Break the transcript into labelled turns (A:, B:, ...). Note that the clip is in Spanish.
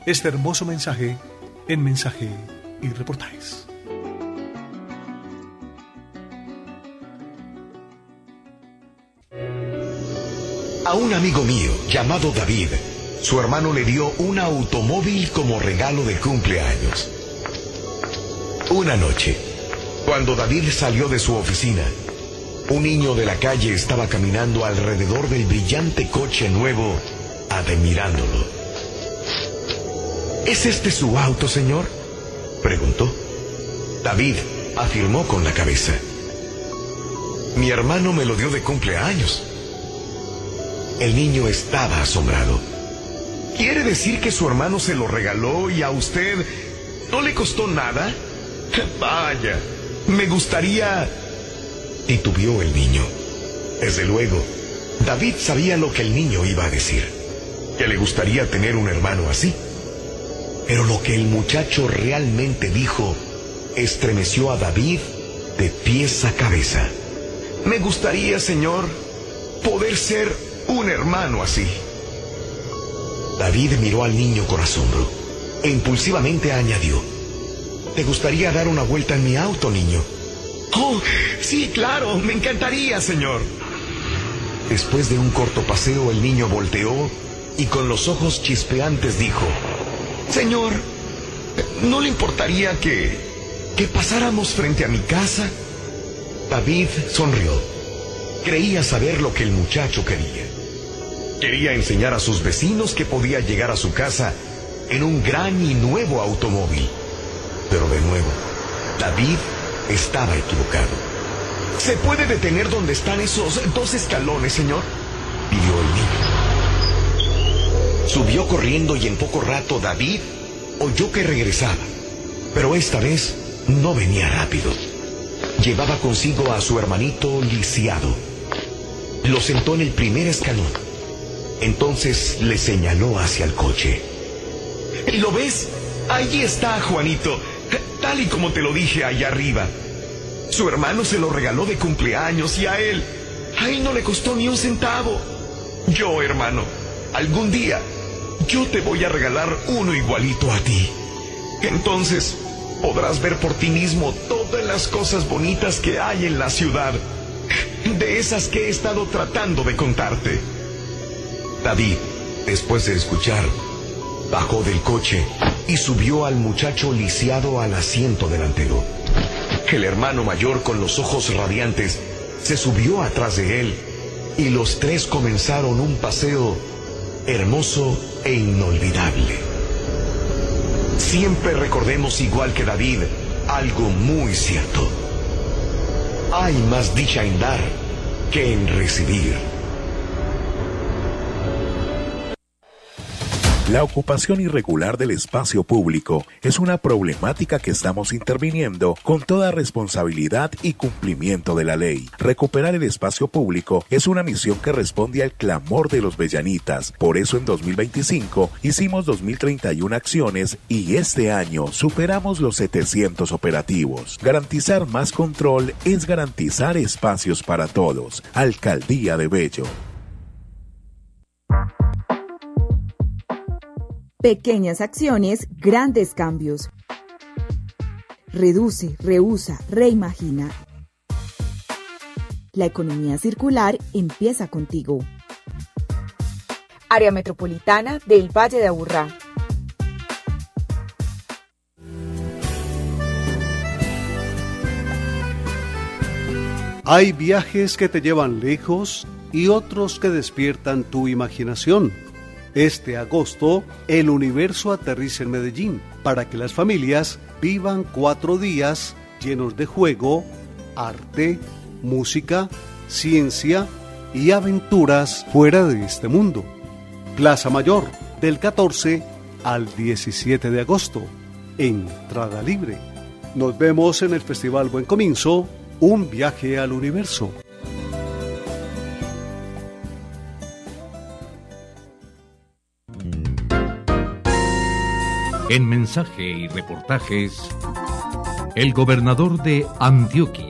A: este hermoso mensaje en Mensaje y Reportajes.
B: A un amigo mío llamado David, su hermano le dio un automóvil como regalo de cumpleaños. Una noche, cuando David salió de su oficina, un niño de la calle estaba caminando alrededor del brillante coche nuevo, admirándolo. ¿Es este su auto, señor?, preguntó. David afirmó con la cabeza. Mi hermano me lo dio de cumpleaños. El niño estaba asombrado. ¿Quiere decir que su hermano se lo regaló y a usted no le costó nada? Vaya, me gustaría... titubeó el niño. Desde luego, David sabía lo que el niño iba a decir, que le gustaría tener un hermano así. Pero lo que el muchacho realmente dijo estremeció a David de pies a cabeza. Me gustaría, señor, poder ser un hermano así. David miró al niño con asombro e impulsivamente añadió: ¿te gustaría dar una vuelta en mi auto, niño? Oh, sí, claro, me encantaría, señor. Después de un corto paseo, el niño volteó y con los ojos chispeantes dijo: Señor, ¿no le importaría que pasáramos frente a mi casa? David sonrió. Creía saber lo que el muchacho quería. Quería enseñar a sus vecinos que podía llegar a su casa en un gran y nuevo automóvil. Pero de nuevo, David estaba equivocado. ¿Se puede detener donde están esos 2 escalones, señor?, pidió el niño. Subió corriendo y en poco rato David oyó que regresaba. Pero esta vez no venía rápido. Llevaba consigo a su hermanito lisiado. Lo sentó en el primer escalón. Entonces le señaló hacia el coche. ¿Lo ves? Allí está, Juanito, tal y como te lo dije allá arriba. Su hermano se lo regaló de cumpleaños y a él no le costó ni un centavo. Yo, hermano, algún día yo te voy a regalar uno igualito a ti. Entonces podrás ver por ti mismo todas las cosas bonitas que hay en la ciudad, de esas que he estado tratando de contarte. David, después de escuchar, bajó del coche y subió al muchacho lisiado al asiento delantero. El hermano mayor, con los ojos radiantes, se subió atrás de él y los 3 comenzaron un paseo hermoso e inolvidable. Siempre recordemos, igual que David, algo muy cierto. Hay más dicha en dar que en recibir.
C: La ocupación irregular del espacio público es una problemática que estamos interviniendo con toda responsabilidad y cumplimiento de la ley. Recuperar el espacio público es una misión que responde al clamor de los bellanitas. Por eso en 2025 hicimos 2031 acciones y este año superamos los 700 operativos. Garantizar más control es garantizar espacios para todos. Alcaldía de Bello.
D: Pequeñas acciones, grandes cambios. Reduce, reusa, reimagina. La economía circular empieza contigo. Área Metropolitana del Valle de Aburrá.
E: Hay viajes que te llevan lejos y otros que despiertan tu imaginación. Este agosto, el universo aterriza en Medellín para que las familias vivan 4 días llenos de juego, arte, música, ciencia y aventuras fuera de este mundo. Plaza Mayor, del 14 al 17 de agosto. Entrada libre. Nos vemos en el Festival Buen Comienzo, un viaje al universo.
F: En Mensaje y Reportajes, el gobernador de Antioquia,